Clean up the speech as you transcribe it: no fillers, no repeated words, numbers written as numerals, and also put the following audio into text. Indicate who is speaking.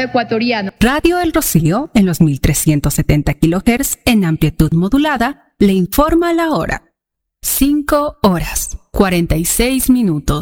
Speaker 1: ecuatoriano.
Speaker 2: Radio El Rocío, en los 1370 kHz en amplitud modulada, le informa la hora. 5 horas, 46 minutos.